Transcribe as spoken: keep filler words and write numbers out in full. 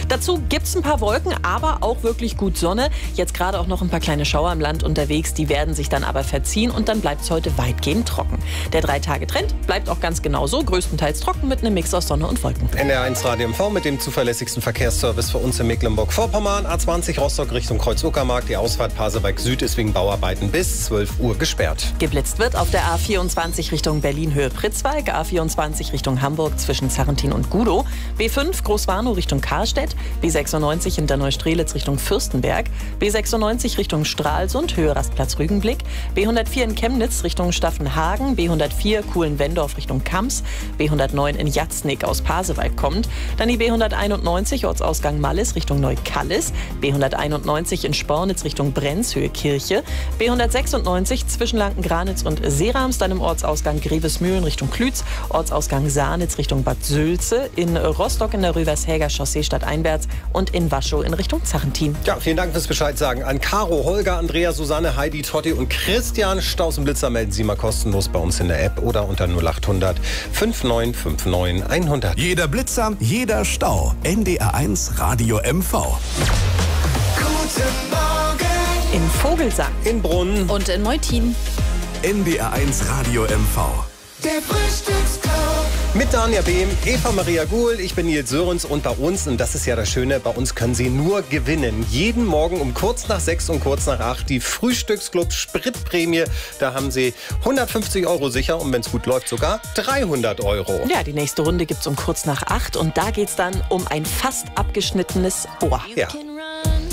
Dazu gibt es ein paar Wolken, aber auch wirklich gut Sonne. Jetzt gerade auch noch ein paar kleine Schauer im Land unterwegs. Die werden sich dann aber verziehen und dann bleibt es heute weitgehend trocken. Der Drei-Tage-Trend bleibt auch ganz genau so. Größtenteils trocken mit einem Mix aus Sonne und Wolken. N D R eins Radio M V mit dem zuverlässigsten Verkehrsservice für uns in Mecklenburg-Vorpommern. A zwanzig Rostock Richtung Kreuz-Uckermark. Die Ausfahrt Pasewalk Süd ist wegen Bauarbeiten bis zwölf Uhr gesperrt. Geblitzt wird auf der A vierundzwanzig Richtung Berlin-Höhe Pritzwalk, A vierundzwanzig Richtung Hamburg zwischen Zarrentin und Gudow, B fünf Großwarnow Richtung Karstedt, B sechsundneunzig hinter Neustrelitz Richtung Fürstenberg, B sechsundneunzig Richtung Stralsund, Höhe Rastplatz Rügenblick, B hundertvier in Chemnitz Richtung Staffenhagen, B hundertvier Kuhlen-Wendorf Richtung Kamps, B hundertneun in Jatznick aus Pasewalk kommt, dann die B hunderteinundneunzig Ortsausgang Mallis Richtung Neukallis, B hunderteinundneunzig in Spornitz Richtung Brenzhöhe Kirche, B hundertsechsundneunzig zwischen Lankengranitz und Seerams, dann im Ortsausgang Grevesmühlen Richtung Klütz, Ortsausgang Sahnitz Richtung Bad Sülze, in Rostock in der Rövershäger Chaussee stadteinwärts und in Waschow in Richtung Zarrentin. Ja, vielen Dank fürs Bescheid sagen an Caro, Holger, Andrea, Susanne, Heidi, Totti und Christian. Staus und Blitzer melden Sie mal kostenlos bei uns in der App oder unter null achthundert fünfundneunzig neunundfünfzig hundert. Jeder Blitzer, jeder Stau. N D R eins Radio M V. Guten Morgen. In Vogelsang, In Brunn. Und in Meutin. N D R eins Radio M V. Der Frühstücksclub. Mit Danja Behm, Eva Maria Guhl, ich bin Nils Sörens und bei uns, und das ist ja das Schöne, bei uns können Sie nur gewinnen. Jeden Morgen um kurz nach sechs und kurz nach acht die Frühstücksclub Spritprämie. Da haben Sie hundertfünfzig Euro sicher und wenn es gut läuft sogar dreihundert Euro. ja, die nächste Runde gibt's um kurz nach acht und da geht's dann um ein fast abgeschnittenes Ohr. Ja,